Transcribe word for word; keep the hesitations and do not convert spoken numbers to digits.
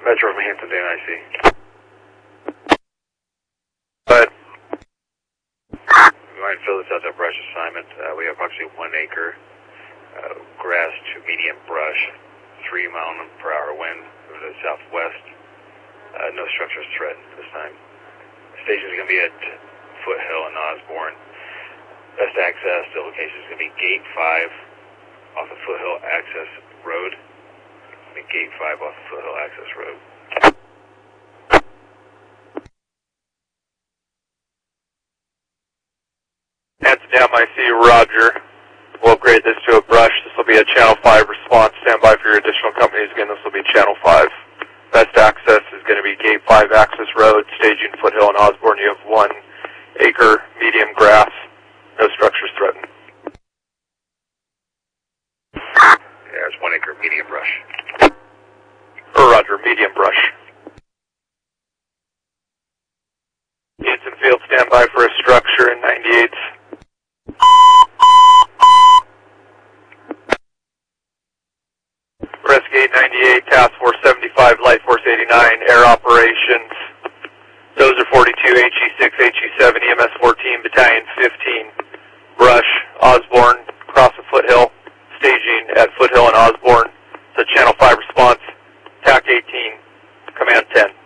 Metro from Hampton, Dana, I see. But we might fill this out to brush assignment. Uh, we have approximately one acre uh, grass to medium brush, three mile per hour wind to the southwest. Uh, no structures threatened this time. The station is going to be at Foothill and Osborne. Best access to the location is going to be Gate five off the Foothill Access Road. Gate five off the Foothill Access Road. Hands down, I see Roger. We'll upgrade this to a brush. This will be a Channel five response. Stand by for your additional companies. Again, this will be Channel five. Best access is going to be Gate five Access Road, staging Foothill and Osborne. You have one acre medium grass. No structures threatened. Yeah, it's one acre medium brush. Or Roger, medium brush. Yates and Field, stand by for a structure in ninety-eight. Rescue ninety-eight, Task Force seventy-five, Light Force eighty-nine, Air Operations, Dozer forty-two, H E six, H E seven, E M S fourteen, Battalion fifteen, Brush, Osborne, across the Foothill, staging at Foothill and Osborne. It's a Channel five response, T A C eighteen, Command ten.